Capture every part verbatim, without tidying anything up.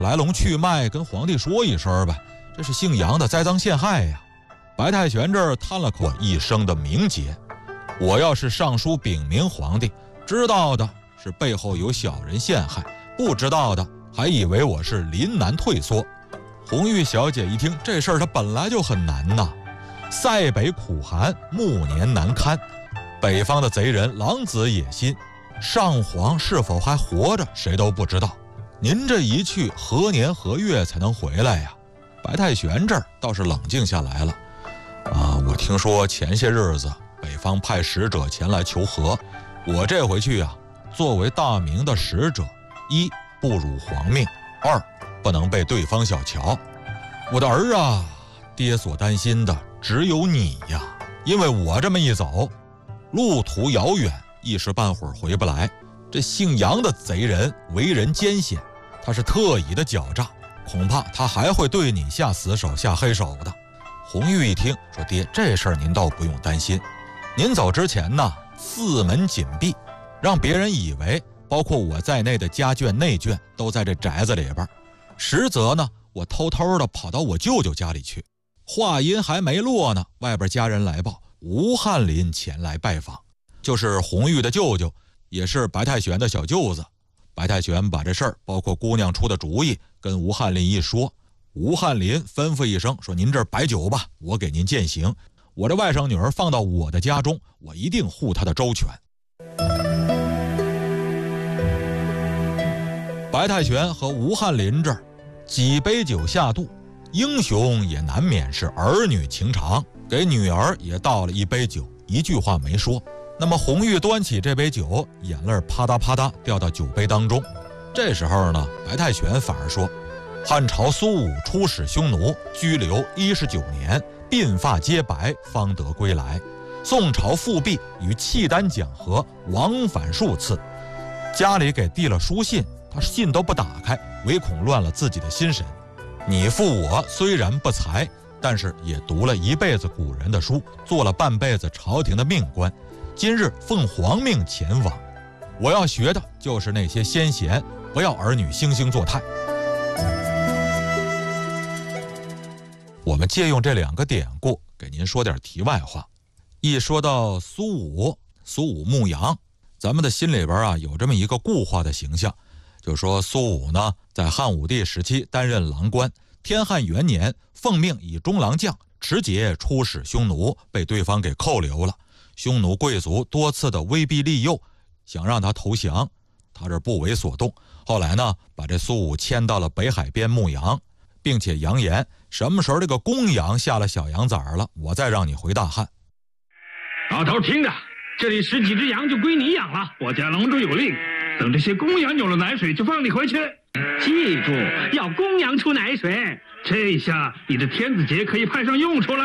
来龙去脉跟皇帝说一声呗，这是姓杨的栽赃陷害呀。白太玄这儿叹了口一生的名节，我要是上书禀明皇帝，知道的是背后有小人陷害，不知道的还以为我是临难退缩。红玉小姐一听这事儿，她本来就很难呐，塞北苦寒，暮年难堪，北方的贼人狼子野心，上皇是否还活着谁都不知道，您这一去何年何月才能回来呀？白太玄这儿倒是冷静下来了啊，我听说前些日子北方派使者前来求和，我这回去啊，作为大明的使者，一不辱皇命，二不能被对方小瞧。我的儿啊，爹所担心的只有你呀，因为我这么一走，路途遥远，一时半会儿回不来。这姓杨的贼人为人艰险，他是特意的狡诈，恐怕他还会对你下死手下黑手的。红玉一听说，爹，这事儿您倒不用担心，您走之前呢，四门紧闭，让别人以为包括我在内的家眷内眷都在这宅子里边，实则呢，我偷偷的跑到我舅舅家里去。话音还没落呢，外边家人来报，吴翰林前来拜访，就是红玉的舅舅，也是白太玄的小舅子。白太玄把这事儿，包括姑娘出的主意，跟吴翰林一说，吴翰林吩咐一声说，您这儿摆酒吧，我给您饯行，我这外甥女儿放到我的家中，我一定护她的周全。白太玄和吴翰林这儿几杯酒下肚，英雄也难免是儿女情长，给女儿也倒了一杯酒，一句话没说。那么红玉端起这杯酒，眼泪啪嗒啪嗒掉到酒杯当中。这时候呢，白太玄反而说，汉朝苏武出使匈奴，拘留一十九年，鬓发皆白，方得归来。宋朝复辟，与契丹讲和，往返数次，家里给递了书信，他信都不打开，唯恐乱了自己的心神。你父我虽然不才，但是也读了一辈子古人的书，做了半辈子朝廷的命官，今日奉皇命前往，我要学的就是那些先贤，不要儿女惺惺作态。我们借用这两个典故给您说点题外话。一说到苏武，苏武牧羊，咱们的心里边啊有这么一个固化的形象，就说苏武呢在汉武帝时期担任郎官，天汉元年奉命以中郎将持节出使匈奴，被对方给扣留了。匈奴贵族多次的威逼利诱，想让他投降，他这不为所动。后来呢，把这苏武迁到了北海边牧羊，并且扬言什么时候这个公羊下了小羊崽了，我再让你回大汉。 老头听着，这里十几只羊就归你养了，我家龙主有令，等这些公羊有了奶水就放你回去。记住，要公羊出奶水，这下你的天子节可以派上用处了。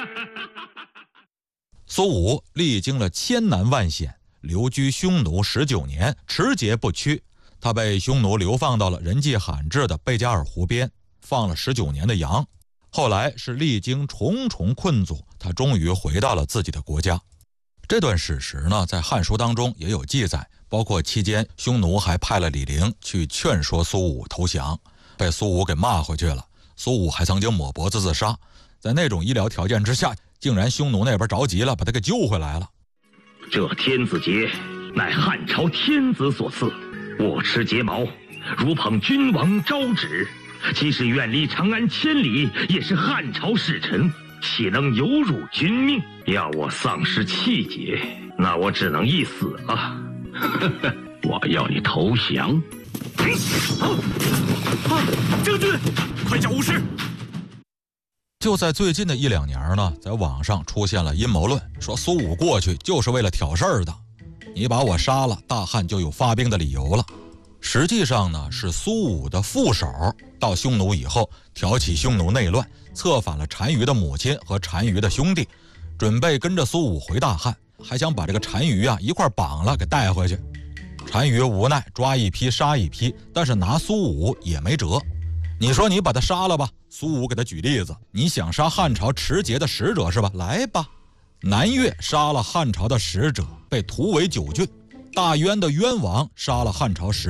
苏武历经了千难万险，留居匈奴十九年，持节不屈。他被匈奴流放到了人迹罕至的贝加尔湖边，放了十九年的羊。后来是历经重重困阻，他终于回到了自己的国家。这段史实呢，在《汉书》当中也有记载，包括期间匈奴还派了李陵去劝说苏武投降，被苏武给骂回去了。苏武还曾经抹脖子自杀，在那种医疗条件之下，竟然匈奴那边着急了，把他给救回来了。 这天子节乃汉朝天子所赐，我持节毛，如捧君王招旨，即使远离长安千里，也是汉朝使臣，岂能有辱君命？要我丧失气节，那我只能一死了。我要你投降。啊啊！将军，快叫武士！ 就在最近的一两年呢，在网上出现了阴谋论，说苏武过去就是为了挑事儿的，你把我杀了，大汉就有发兵的理由了。实际上呢，是苏武的副手到匈奴以后，挑起匈奴内乱，策反了单于的母亲和单于的兄弟，准备跟着苏武回大汉，还想把这个单于啊一块绑了给带回去。单于无奈抓一批杀一批，但是拿苏武也没辙。你说你把他杀了吧，苏武给他举例子，你想杀汉朝持节的使者是吧？来吧。南越杀了汉朝的使者，被屠为九郡。大渊的渊王杀了汉朝使